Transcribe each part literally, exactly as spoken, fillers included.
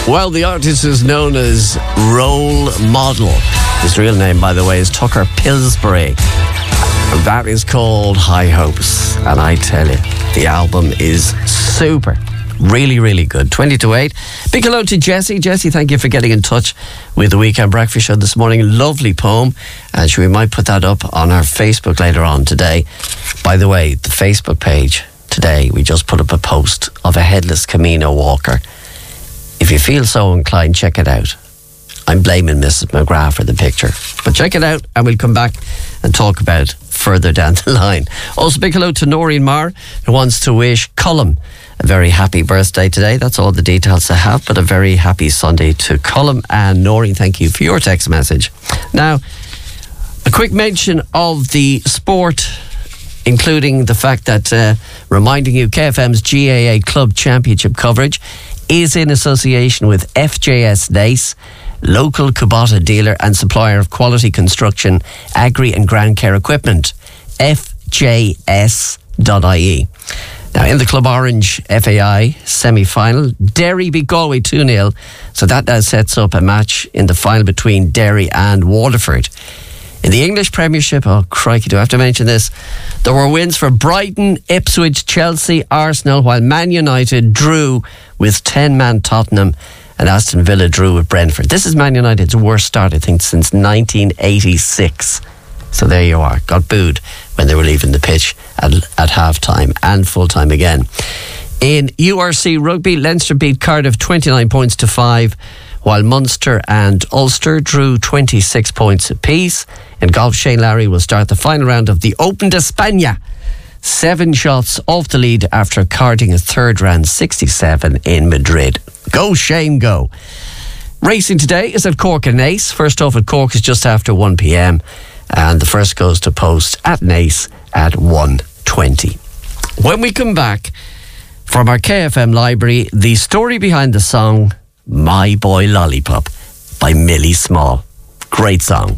Well, the artist is known as Role Model. His real name, by the way, is Tucker Pillsbury. That is called High Hopes. And I tell you, the album is super. Really, really good. twenty to eight. Big hello to Jessie. Jessie, thank you for getting in touch with the Weekend Breakfast Show this morning. Lovely poem. And we might put that up on our Facebook later on today. By the way, the Facebook page today, we just put up a post of a headless Camino walker. If you feel so inclined, check it out. I'm blaming Missus McGrath for the picture. But check it out and we'll come back and talk about it further down the line. Also, big hello to Noreen Marr, who wants to wish Colm a very happy birthday today. That's all the details I have, but a very happy Sunday to Colm. And Noreen, thank you for your text message. Now, a quick mention of the sport, including the fact that, uh, reminding you, K F M's G A A Club Championship coverage is in association with F J S Naas, local Kubota dealer and supplier of quality construction, agri and ground care equipment, F J S dot I E. Now, in the Club Orange F A I semi-final, Derry beat Galway two nil, so that now sets up a match in the final between Derry and Waterford. In the English Premiership, oh crikey, do I have to mention this? There were wins for Brighton, Ipswich, Chelsea, Arsenal, while Man United drew with ten-man Tottenham and Aston Villa drew with Brentford. This is Man United's worst start, I think, since nineteen eighty-six. So there you are. Got booed when they were leaving the pitch at, at half-time and full-time again. In U R C Rugby, Leinster beat Cardiff twenty-nine points to five, while Munster and Ulster drew twenty-six points apiece. In golf, Shane Lowry will start the final round of the Open de España. Seven shots off the lead after carding a third round sixty-seven in Madrid. Go Shane, go. Racing today is at Cork and Naas. First off at Cork is just after one p.m. and the first goes to post at Naas at one twenty. When we come back from our K F M library, the story behind the song My Boy Lollipop by Millie Small. Great song.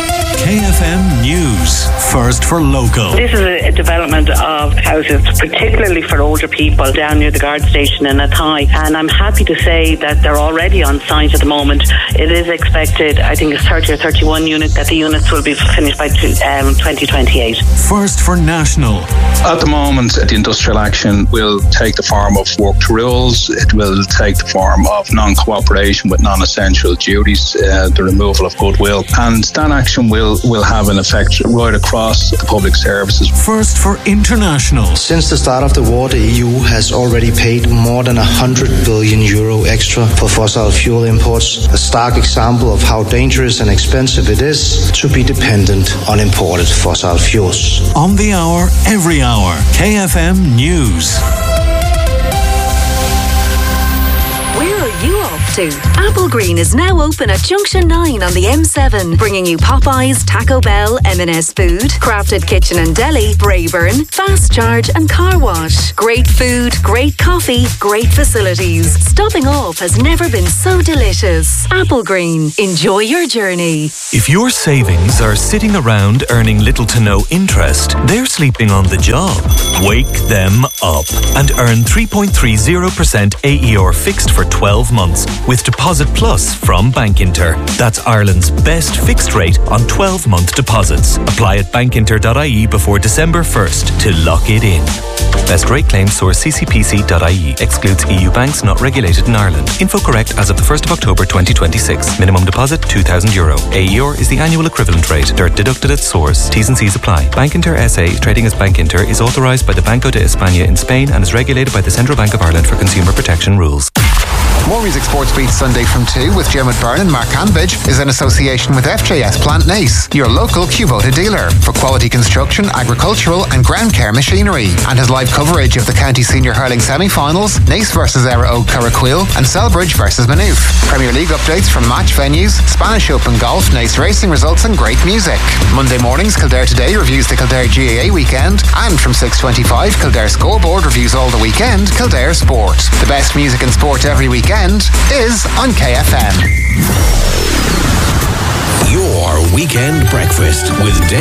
K F M News, first for local. This is a development of houses, particularly for older people down near the guard station in Athy, and I'm happy to say that they're already on site at the moment. It is expected, I think it's thirty or thirty-one units, that the units will be finished by um, twenty twenty-eight. First for national. At the moment, the industrial action will take the form of work to rules. It will take the form of non-cooperation with non-essential duties, uh, the removal of goodwill, and that action will will have an effect right across the public services. First for international. Since the start of the war, the E U has already paid more than one hundred billion euro extra for fossil fuel imports, a stark example of how dangerous and expensive it is to be dependent on imported fossil fuels. On the hour, every hour. K F M News. Apple Green is now open at Junction nine on the M seven, bringing you Popeyes, Taco Bell, M and S Food, Crafted Kitchen and Deli, Brayburn, Fast Charge and Car Wash. Great food, great coffee, great facilities. Stopping off has never been so delicious. Apple Green. Enjoy your journey. If your savings are sitting around earning little to no interest, they're sleeping on the job. Wake them up and earn three point three zero percent A E R fixed for twelve months. With Deposit Plus from Bankinter. That's Ireland's best fixed rate on twelve-month deposits. Apply at bankinter dot I E before December first to lock it in. Best rate claim source c c p c dot I E. Excludes E U banks not regulated in Ireland. Info correct as of the first of October twenty twenty-six. Minimum deposit two thousand euro. A E R is the annual equivalent rate. Dirt deducted at source. T's and C's apply. Bankinter S A, trading as Bankinter, is authorised by the Banco de España in Spain and is regulated by the Central Bank of Ireland for consumer protection rules. More Music Sports Beat Sunday from two with Gemma Byrne and Mark Hanbidge is in association with F J S Plant Naas, your local Kubota dealer for quality construction, agricultural and ground care machinery, and has live coverage of the County Senior Hurling semi-finals, Naas versus Era Oak Carrickquill and Selbridge versus Maynooth. Premier League updates from match venues, Spanish Open golf, Naas racing results and great music. Monday mornings, Kildare Today reviews the Kildare G A A weekend, and from six twenty-five, Kildare Scoreboard reviews all the weekend, Kildare Sport. The best music and sport every weekend is on K F M. Your Weekend Breakfast with Dave